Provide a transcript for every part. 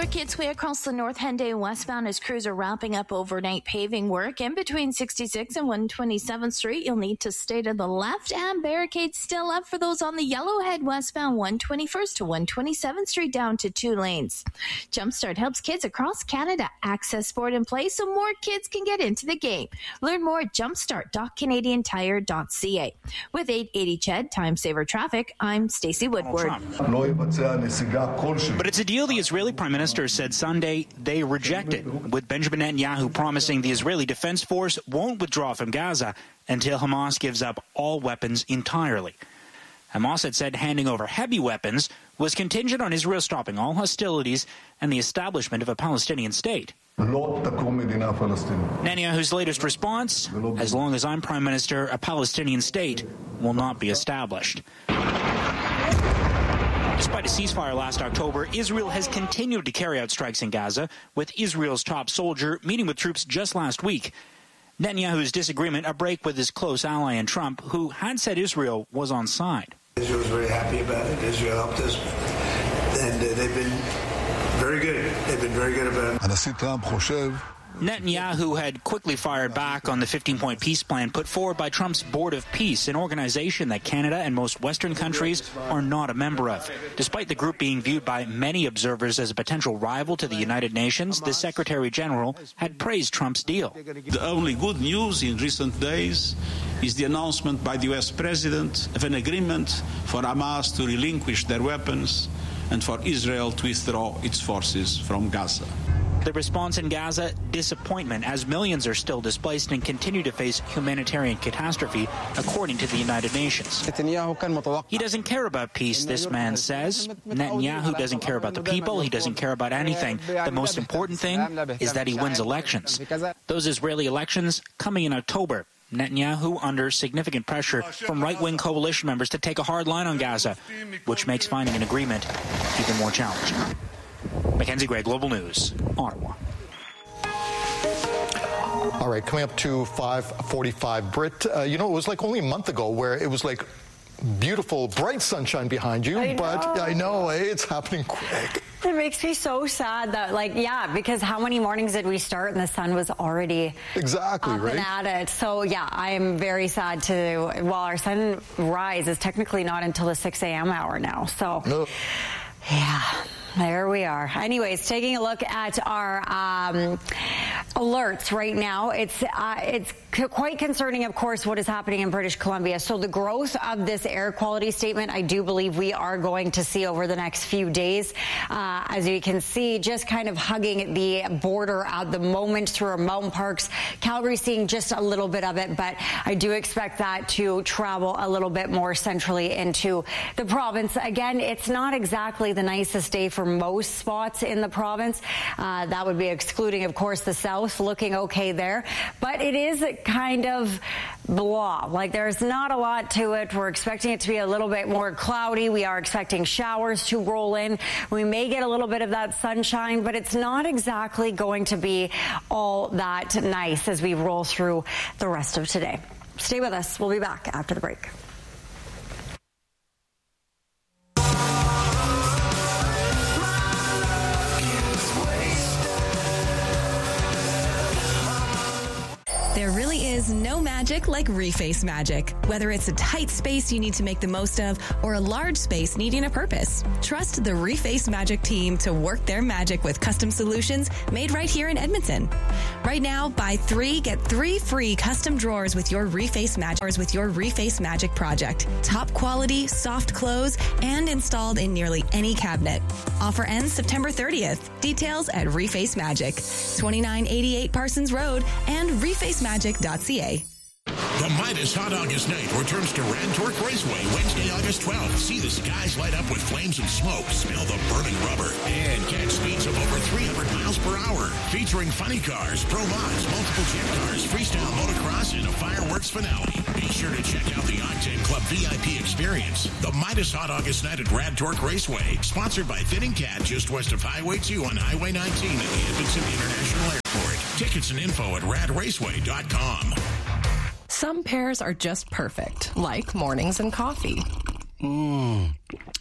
work its way across the North Henday westbound as crews are wrapping up overnight paving work. In between 66 and 127th Street, you'll need to stay to the left, and barricades still up for those on the Yellowhead westbound 121st to 127th Street down to 2 lanes. Jumpstart helps kids across Canada access sport and play so more kids can get into the game. Learn more at jumpstart.canadiantire.ca. With 880 CHED Time Saver Traffic, I'm Stacey Woodward. But it's a deal the Israeli Prime Minister said Sunday they rejected, with Benjamin Netanyahu promising the Israeli Defense Force won't withdraw from Gaza until Hamas gives up all weapons entirely. Hamas had said handing over heavy weapons was contingent on Israel stopping all hostilities and the establishment of a Palestinian state. Netanyahu's latest response: as long as I'm Prime Minister, a Palestinian state will not be established. Despite a ceasefire last October, Israel has continued to carry out strikes in Gaza, with Israel's top soldier meeting with troops just last week. Netanyahu's disagreement a break with his close ally in Trump, who had said Israel was on side. Israel was very happy about it. Israel helped us, and they've been very good. They've been very good about it. Netanyahu had quickly fired back on the 15-point peace plan put forward by Trump's Board of Peace, an organization that Canada and most Western countries are not a member of. Despite the group being viewed by many observers as a potential rival to the United Nations, the Secretary General had praised Trump's deal. The only good news in recent days is the announcement by the U.S. President of an agreement for Hamas to relinquish their weapons and for Israel to withdraw its forces from Gaza. The response in Gaza, disappointment, as millions are still displaced and continue to face humanitarian catastrophe, according to the United Nations. He doesn't care about peace, this man says. Netanyahu doesn't care about the people. He doesn't care about anything. The most important thing is that he wins elections. Those Israeli elections coming in October. Netanyahu under significant pressure from right-wing coalition members to take a hard line on Gaza, which makes finding an agreement even more challenging. Mackenzie Gray, Global News, Ottawa. All right, coming up to 5:45. Britt, it was like only a month ago where it was like beautiful, bright sunshine behind you. I know, it's happening quick. It makes me so sad that, because how many mornings did we start and the sun was already exactly up and at it. So, I am very sad our sunrise is technically not until the 6 a.m. hour now. So, there we are. Anyways, taking a look at our alerts right now. It's quite concerning, of course, what is happening in British Columbia. So the growth of this air quality statement, I do believe we are going to see over the next few days. As you can see, just kind of hugging the border at the moment through our mountain parks. Calgary seeing just a little bit of it, but I do expect that to travel a little bit more centrally into the province. Again, it's not exactly the nicest day for most spots in the province. That would be excluding, of course, the south, looking okay there. But it is kind of blah. There's not a lot to it. We're expecting it to be a little bit more cloudy. We are expecting showers to roll in. We may get a little bit of that sunshine, but it's not exactly going to be all that nice as we roll through the rest of today. Stay with us. We'll be back after the break. There really is no magic like Reface magic. Whether it's a tight space you need to make the most of or a large space needing a purpose, trust the Reface magic team to work their magic with custom solutions made right here in Edmonton. Right now, buy 3, get 3 free custom drawers with your Reface magic project. Top quality, soft close, and installed in nearly any cabinet. Offer ends September 30th. Details at Reface Magic, 2988 Parsons Road and refacemagic.ca. The Midas Hot August Night returns to Radtork Raceway Wednesday, August 12th. See the skies light up with flames and smoke, smell the burning rubber, and catch speeds of over 300 miles per hour. Featuring funny cars, pro mods, multiple jet cars, freestyle motocross, and a fireworks finale. Be sure to check out the Octane Club VIP experience. The Midas Hot August Night at Radtork Raceway, sponsored by Thin & Cat, just west of Highway 2 on Highway 19 at the Edmonton International Airport. Tickets and info at radraceway.com. Some pairs are just perfect, like mornings and coffee.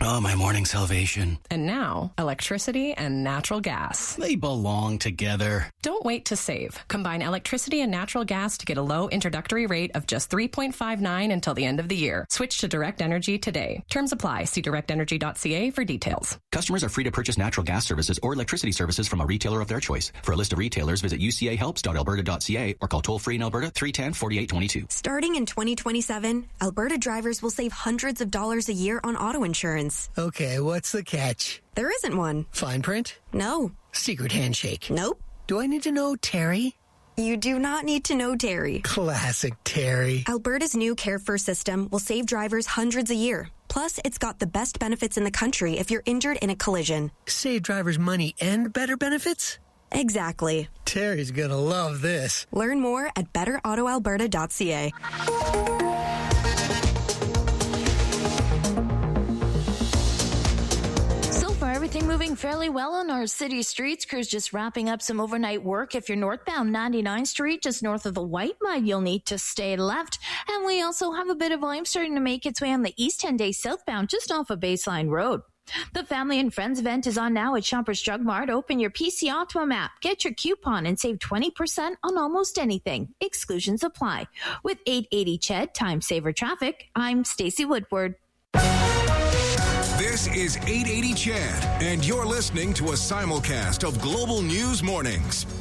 Oh, my morning salvation. And now, electricity and natural gas. They belong together. Don't wait to save. Combine electricity and natural gas to get a low introductory rate of just $3.59 until the end of the year. Switch to Direct Energy today. Terms apply. See directenergy.ca for details. Customers are free to purchase natural gas services or electricity services from a retailer of their choice. For a list of retailers, visit ucahelps.alberta.ca or call toll-free in Alberta 310-4822. Starting in 2027, Alberta drivers will save hundreds of dollars a year on auto insurance. Okay, what's the catch? There isn't one. Fine print? No. Secret handshake? Nope. Do I need to know Terry? You do not need to know Terry. Classic Terry. Alberta's new Care First system will save drivers hundreds a year. Plus, it's got the best benefits in the country if you're injured in a collision. Save drivers money and better benefits? Exactly. Terry's gonna love this. Learn more at betterautoalberta.ca. Everything moving fairly well on our city streets. Crews just wrapping up some overnight work. If you're northbound 99th Street, just north of the White Mud, you'll need to stay left. And we also have a bit of volume starting to make its way on the East 10 Day southbound, just off of Baseline Road. The Family and Friends event is on now at Shoppers Drug Mart. Open your PC Optimum app, get your coupon, and save 20% on almost anything. Exclusions apply. With 880 CHED, Time Saver Traffic, I'm Stacey Woodward. This is 880 CHED, and you're listening to a simulcast of Global News Mornings.